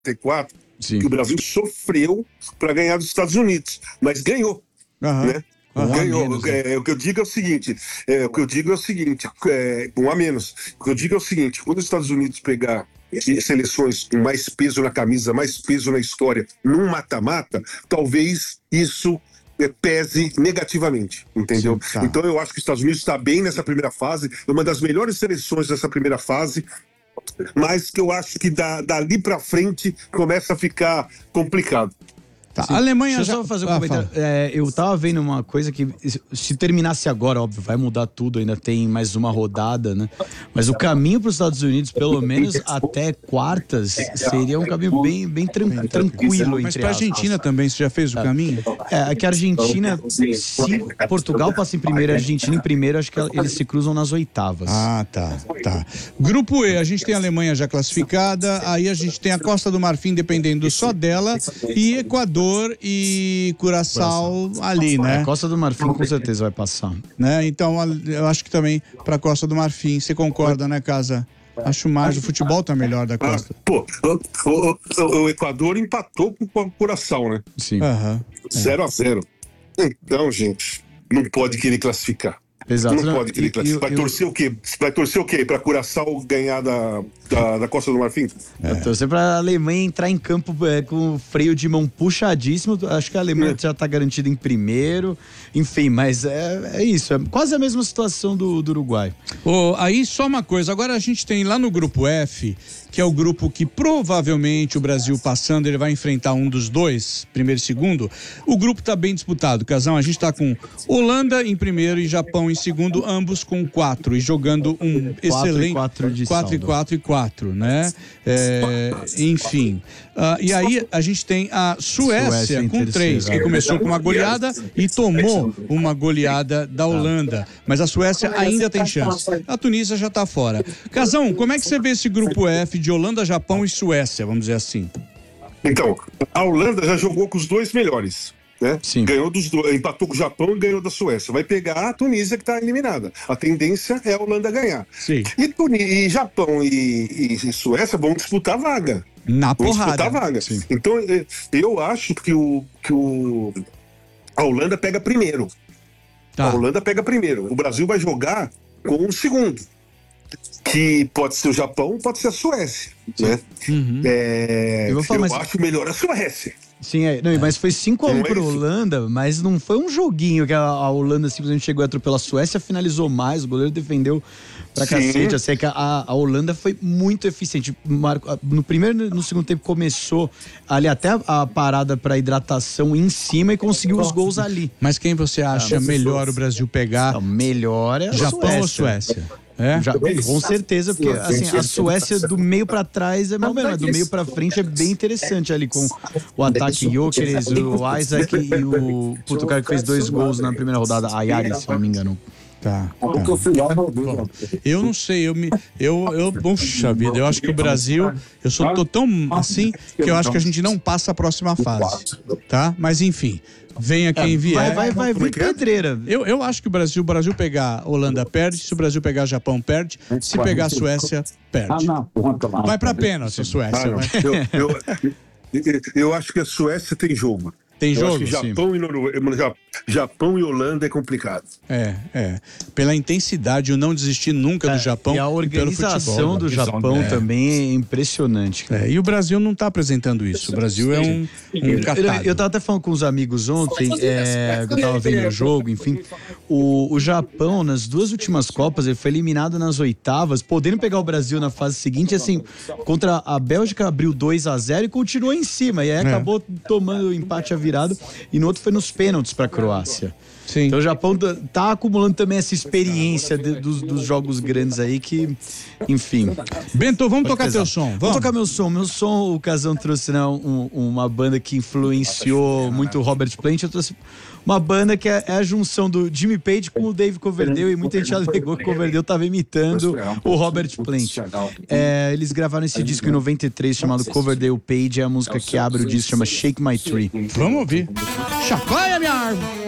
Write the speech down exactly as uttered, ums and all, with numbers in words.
e quatro, Sim. que o Brasil sofreu para ganhar dos Estados Unidos, mas ganhou, uhum. né? Um ganhou. Menos, é, é, o que eu digo é o seguinte, é, o que eu digo é o seguinte, é, um a menos. O que eu digo é o seguinte, quando os Estados Unidos pegar seleções com mais peso na camisa, mais peso na história, num mata-mata, talvez isso pese negativamente, entendeu? Sim, tá. Então eu acho que os Estados Unidos está bem nessa primeira fase, é uma das melhores seleções dessa primeira fase, mas que eu acho que da, dali para frente começa a ficar complicado. Tá, a Alemanha Deixa já... eu só fazer um ah, comentário. É, eu tava vendo uma coisa que, se terminasse agora, óbvio, vai mudar tudo, ainda tem mais uma rodada, né? Mas o caminho para os Estados Unidos, pelo menos até quartas, seria um caminho bem, bem tran bem tranquilo. Mas para a Argentina também, você já fez o é. caminho? É, que a Argentina, se Portugal passa em primeiro e a Argentina em primeiro, acho que eles se cruzam nas oitavas. Ah, tá, tá. Grupo E, a gente tem a Alemanha já classificada, aí a gente tem a Costa do Marfim dependendo só dela, e Equador e Curaçao ali, né? A Costa do Marfim com certeza vai passar. Né? Então, eu acho que também para a Costa do Marfim, você concorda, né, Casa? Acho mais, o futebol tá melhor da Costa. Ah, pô, o, o, o Equador empatou com o Curaçao, né? Sim. zero a zero. Então, gente, não pode querer classificar. Exato. Não, não pode querer classificar. Vai eu, torcer eu... o quê? Vai torcer o quê? Pra Curaçao ganhar da, da, da Costa do Marfim? É. Torcer pra Alemanha entrar em campo é, com o freio de mão puxadíssimo. Acho que a Alemanha é. já tá garantida em primeiro. Enfim, mas é, é isso. É quase a mesma situação do, do Uruguai. Oh, aí só uma coisa. Agora a gente tem lá no grupo F, que é o grupo que provavelmente o Brasil passando, ele vai enfrentar um dos dois, primeiro e segundo. O grupo tá bem disputado, Casão. A gente tá com Holanda em primeiro e Japão em segundo, ambos com quatro e jogando um excelente quatro e quatro e quatro, né? É, enfim. Uh, e aí a gente tem a Suécia, Suécia com três, que começou com uma goleada e tomou uma goleada da Holanda. Mas a Suécia ainda tem chance. A Tunísia já tá fora. Casão, como é que você vê esse grupo F de Holanda, Japão e Suécia, vamos dizer assim? Então, a Holanda já jogou com os dois melhores. Né? Sim. Ganhou dos dois, empatou com o Japão e ganhou da Suécia. Vai pegar a Tunísia, que está eliminada. A tendência é a Holanda ganhar. Sim. E, Tuní e Japão e, e, e Suécia vão disputar a vaga. Na vão porrada. disputar a vaga. Sim. Então, eu acho que, o, que o, a Holanda pega primeiro. Tá. A Holanda pega primeiro. O Brasil vai jogar com o segundo. Que pode ser o Japão, pode ser a Suécia. Né? Uhum. É, eu, falar, eu mas... acho melhor a Suécia. Sim, é, não, mas foi cinco a um para a Holanda, mas não foi um joguinho que a, a Holanda simplesmente chegou e atropelou a Suécia, finalizou mais, o goleiro defendeu pra Sim. cacete. Assim, que a, a Holanda foi muito eficiente. Marco, no primeiro e no segundo tempo começou ali até a, a parada para hidratação em cima e conseguiu os gols ali. Mas quem você acha ah, melhor o Brasil pegar? Não, melhor é a Japão Suécia. ou Suécia? É? Já, com certeza, porque assim, a Suécia do meio pra trás é mais ou menos, do meio pra frente é bem interessante ali, com o ataque Gyökeres, o Isaac e o puto cara que fez dois gols na primeira rodada, a Yari, se não me engano. Tá, tá. Bom, eu não sei, eu me. Eu, eu, puxa vida, eu acho que o Brasil. Eu sou tô tão assim que eu acho que a gente não passa a próxima fase. Tá? Mas enfim. Venha quem vier. Vai, vai, vai vir pedreira. Eu, eu acho que o Brasil, o Brasil pegar Holanda perde, se o Brasil pegar Japão perde, se pegar Suécia perde. Vai pra pênalti, Suécia. Eu, eu, eu acho que a Suécia tem jogo. Tem jogo? Eu acho que Japão, e Noruega, Japão e Holanda é complicado. É, é. Pela intensidade, o não desistir nunca é, do Japão. E a organização do Japão é. também é impressionante. É, e o Brasil não está apresentando isso. O Brasil é um, um catado. Eu estava até falando com os amigos ontem, é, eu estava vendo o jogo, enfim. O, o Japão, nas duas últimas Copas, ele foi eliminado nas oitavas, podendo pegar o Brasil na fase seguinte, assim, contra a Bélgica abriu dois a zero e continuou em cima. E aí acabou é. tomando o empate a virado. E no outro foi nos pênaltis para a Croácia. Sim. Então o Japão tá, tá acumulando também essa experiência de, dos, dos jogos grandes aí que, enfim. Bento, vamos tocar pesar. teu som. Vamos. vamos tocar meu som. Meu som, o Casão trouxe, né, um, uma banda que influenciou muito o Robert Plant. Eu trouxe uma banda que é, é a junção do Jimmy Page com o Dave Coverdale, e muita gente alegou que o Coverdale estava imitando o Robert Plant. É, eles gravaram esse disco em noventa e três chamado Coverdale Page, é a música que abre o disco, chama Shake My Tree. Vamos ouvir. Chacoalha minha árvore!